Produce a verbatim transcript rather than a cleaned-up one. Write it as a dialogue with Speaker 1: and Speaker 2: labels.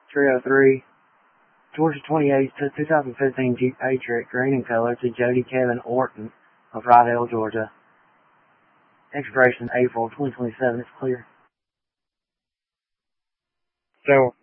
Speaker 1: three oh three. Georgia twenty-eight, two thousand fifteen Jeep Patriot, green in color, to Jody Kevin Orton of Rydell, Georgia. Expiration April twenty twenty-seven. It's clear.
Speaker 2: So,